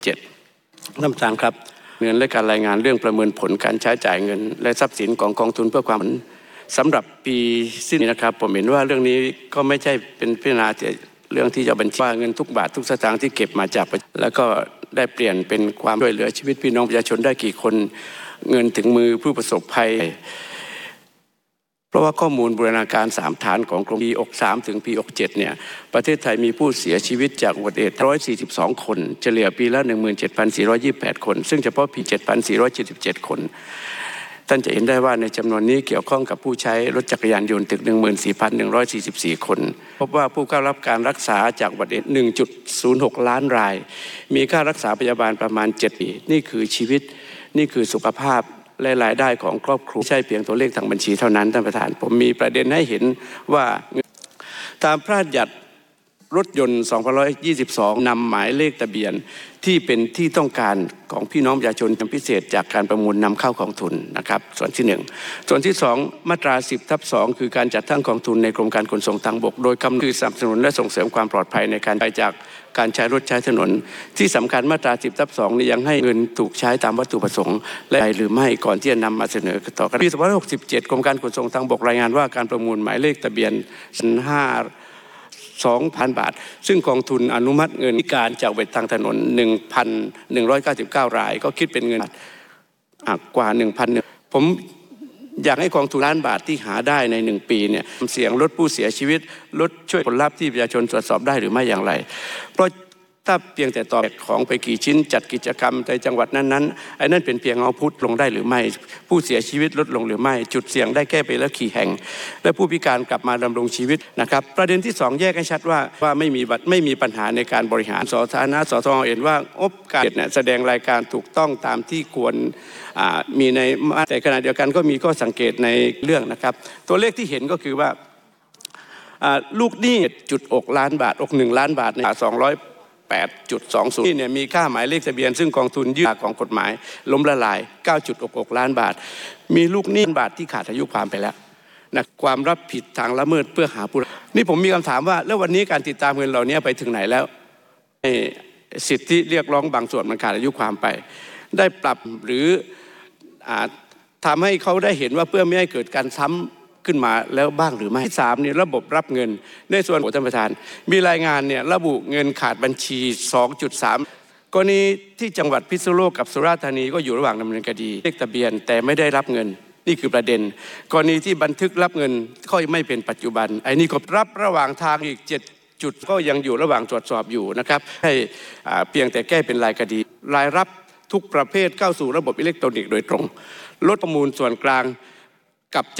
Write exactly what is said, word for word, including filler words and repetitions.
เจ็ดท่านประธานครับเงินและการรายงานเรื่องประเมินผลการใช้จ่ายเงินและทรัพย์สินของกองทุนเพื่อความสำหรับปีสิ้นนี้นะครับผมเห็นว่าเรื่องนี้ก็ไม่ใช่เป็นพิจารณาเรื่องที่จะบัญชีว่าเงินทุกบาททุกสตางค์ที่เก็บมาจากแล้วก็ได้เปลี่ยนเป็นความช่วยเหลือชีวิตพี่น้องประชาชนได้กี่คนเงินถึงมือผู้ประสบภัยเพราะว่าข้อมูลบูรณาการสามฐานของกรมปีหกสามถึงปีหกเจ็ดเนี่ยประเทศไทยมีผู้เสียชีวิตจากอุบัติเหตุหนึ่งร้อยสี่สิบสองคนเฉลี่ยปีละ หนึ่งหมื่นเจ็ดพันสี่ร้อยยี่สิบแปด คนซึ่งเฉพาะปี เจ็ดพันสี่ร้อยเจ็ดสิบเจ็ด คนท่านจะเห็นได้ว่าในจำนวนนี้เกี่ยวข้องกับผู้ใช้รถจักรยานยนต์ถึง หนึ่งหมื่นสี่พันหนึ่งร้อยสี่สิบสี่ คนพบว่าผู้เข้ารับการรักษาจากอุบัติเหตุ หนึ่งจุดศูนย์หก ล้านรายมีค่ารักษาพยาบาลประมาณเจ็ดปีนี่คือชีวิตนี่คือสุขภาพและรายได้ของครอบครัวไม่ใช่เพียงตัวเลขทางบัญชีเท่านั้นท่านประธานผมมีประเด็นให้เห็นว่าตามพระราชบัญญัติรถยนต์สองพันห้าร้อยยี่สิบสองนำหมายเลขทะเบียนที่เป็นที่ต้องการของพี่น้องประชาชนจำพิเศษจากการประมูลนำเข้ากองทุนนะครับส่วนที่หนึ่งส่วนที่สองมาตราสิบทับสองคือการจัดตั้งกองทุนในกรมการขนส่งทางบกโดยกำหนดคือสนับสนุนและส่งเสริมความปลอดภัยในการไปจากการใช้รถใช้ถนนที่สำคัญมาตราสิบทับสองนี้ยังให้เงินถูกใช้ตามวัตถุประสงค์และหรือไม่ก่อนที่จะนำมาเสนอต่อกันปีสองพันห้าร้อยหกสิบเจ็ดกรมการขนส่งทางบกรายงานว่าการประมูลหมายเลขทะเบียนห้าสองพัน บาทซึ่งกองทุนอนุมัติเงินพิการจากอุบัติเหตุทางถนน หนึ่งพันหนึ่งร้อยเก้าสิบเก้า รายก็คิดเป็นเงินกว่า หนึ่งพัน ผมอยากให้กองทุนล้านบาทที่หาได้ในหนึ่งปีเนี่ยเสี่ยงลดผู้เสียชีวิตลดช่วยผลลัพธ์ที่ประชาชนตรวจสอบได้หรือไม่อย่างไรเพราะถ้าเพียงแต่ตอบของไปกี่ชิ้นจัดกิจกรรมในจังหวัดนั้นๆไอ้นั่นเป็นเพียงเอาพุทธลงได้หรือไม่ผู้เสียชีวิตลดลงหรือไม่จุดเสี่ยงได้แก้ไปแล้วกี่แห่งและผู้พิการกลับมาดำรงชีวิตนะครับประเด็นที่สองแยกให้ชัดว่าว่าไม่มีไม่มีปัญหาในการบริหารสาธารณะสทงเห็นว่างบการเนี่ยแสดงรายการถูกต้องตามที่ควรมีในแต่ขณะเดียวกันก็มีข้อสังเกตในเรื่องนะครับตัวเลขที่เห็นก็คือว่าลูกหนี้จุดอกล้านบาทอกหนึ่งล้านบาทในสองร้อยแปดจุดสองศูนย์ นี่เนี่ยมีค่าหมายเลขทะเบียนซึ่งกองทุนยื่นของกฎหมายล้มละลาย เก้าจุดหกหก ล้านบาทมีลูกหนี้บาทที่ขาดอายุความไปแล้วนะความรับผิดทางละเมิดเพื่อหาผู้นี่ผมมีคำถามว่าแล้ววันนี้การติดตามเงินเหล่านี้ไปถึงไหนแล้วสิทธิเรียกร้องบางส่วนมันขาดอายุความไปได้ปรับหรือทำให้เขาได้เห็นว่าเพื่อไม่ให้เกิดการซ้ำขึ้นมาแล้วบ้างหรือไม่ที่สามเนี่ยระบบรับเงินในส่วนของท่านประธานมีรายงานเนี่ยระบุเงินขาดบัญชี สองจุดสาม กรณีที่จังหวัดพิษณุโลกกับสุราษฎร์ธานีก็อยู่ระหว่างดำเนินคดีเลขทะเบียนแต่ไม่ได้รับเงินนี่คือประเด็นกรณีที่บันทึกรับเงินก็ไม่เป็นปัจจุบันไอ้นี่ก็รับระหว่างทางอีกเจ็ดจุดก็ยังอยู่ระหว่างตรวจสอบอยู่นะครับให้เพียงแต่แก้เป็นรายคดีรายรับทุกประเภทเข้าสู่ระบบอิเล็กทรอนิกส์โดยตรงลดประมูลส่วนกลางกับ